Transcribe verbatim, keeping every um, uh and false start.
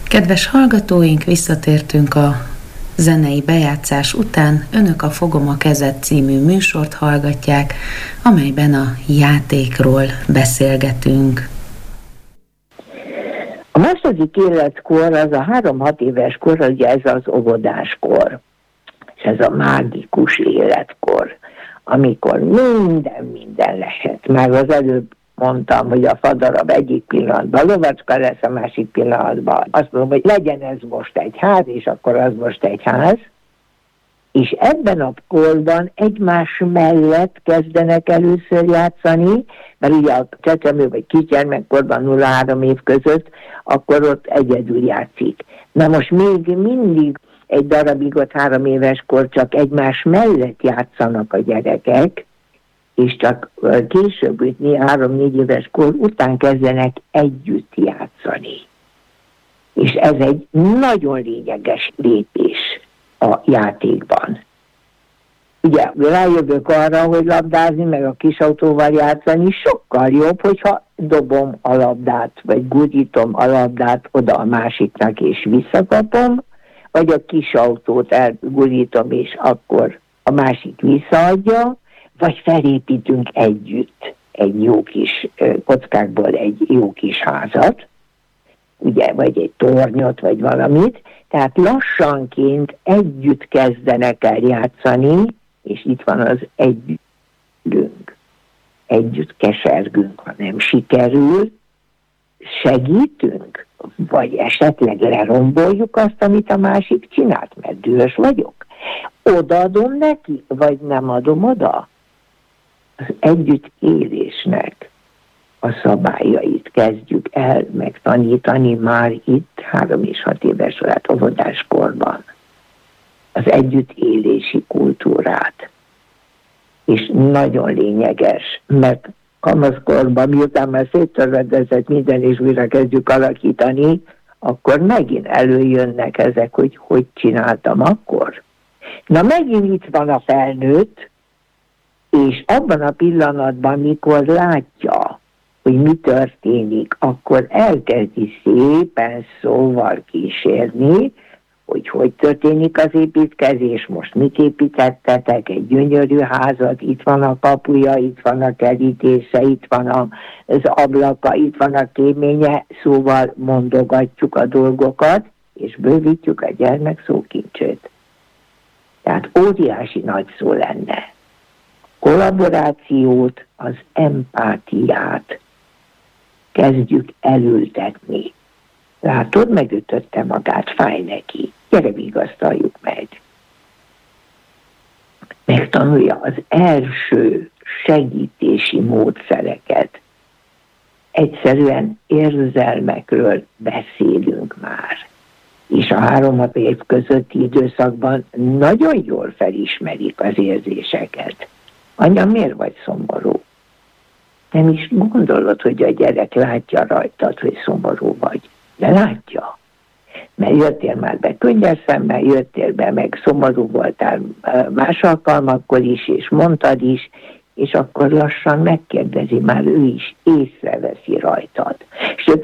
Kedves hallgatóink, visszatértünk a zenei bejátszás után. Önök a Fogom a kezed című műsort hallgatják, amelyben a játékról beszélgetünk. A második életkor az a három-hat éves kor, ugye ez az óvodáskor, és ez a mágikus életkor, amikor minden, minden lehet. Már az előbb mondtam, hogy a fadarab egyik pillanatban lovacska lesz, a másik pillanatban azt mondom, hogy legyen ez most egy ház, és akkor az most egy ház. És ebben a korban egymás mellett kezdenek először játszani, mert ugye a csecsemő vagy kisgyermekkorban nulla-három év között, akkor ott egyedül játszik. Na most még mindig egy darabig ott három éves kor csak egymás mellett játszanak a gyerekek, és csak később, három-négy éves kor után kezdenek együtt játszani. És ez egy nagyon lényeges lépés a játékban. Ugye rájövök arra, hogy labdázni, meg a kisautóval játszani sokkal jobb, hogyha dobom a labdát, vagy guzítom a labdát oda a másiknak, és visszakapom, vagy a kisautót elguzítom, és akkor a másik visszaadja, vagy felépítünk együtt egy jó kis kockákból egy jó kis házat, ugye, vagy egy tornyot, vagy valamit, tehát lassanként együtt kezdenek el játszani, és itt van az együttünk. Együtt kesergünk, ha nem sikerül, segítünk, vagy esetleg leromboljuk azt, amit a másik csinált, mert dühös vagyok. Odaadom neki, vagy nem adom oda? Az együttélésnek a szabályait kezdjük el megtanítani már itt három és hat éves alatt óvodáskorban. Az együttélési kultúrát. És nagyon lényeges, mert kamaszkorban, miután már széttörvedezett minden, és újra kezdjük alakítani, akkor megint előjönnek ezek, hogy hogy csináltam akkor. Na megint itt van a felnőtt, és abban a pillanatban, mikor látja, hogy mi történik, akkor elkezdi szépen szóval kísérni, hogy hogy történik az építkezés, most mit építettetek, egy gyönyörű házat, itt van a kapuja, itt van a kerítése, itt van az ablaka, itt van a kéménye, szóval mondogatjuk a dolgokat, és bővítjük a gyermek szókincsét. Tehát óriási nagy szó lenne. Kollaborációt, az empátiát kezdjük elültetni. Látod, megütötte magát, fáj neki. Gyere, vigasztaljuk meg. Megtanulja az első segítési módszereket. Egyszerűen érzelmekről beszélünk már. És a három év közötti időszakban nagyon jól felismerik az érzéseket. Anya, miért vagy szomorú? Nem is gondolod, hogy a gyerek látja rajtad, hogy szomorú vagy. De látja. Mert jöttél már be könnyes szemmel, jöttél be, meg szomorú voltál más alkalmakkor is, és mondtad is, és akkor lassan megkérdezi, már ő is észreveszi rajtad. Sőt,